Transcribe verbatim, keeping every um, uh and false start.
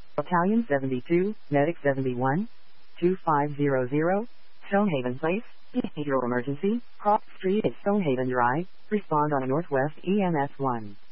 Italian seventy-two, Medic seventy-one, two five zero zero, Stonehaven Place, behavioral emergency, Cross Street at Stonehaven Drive, respond on a Northwest E M S one.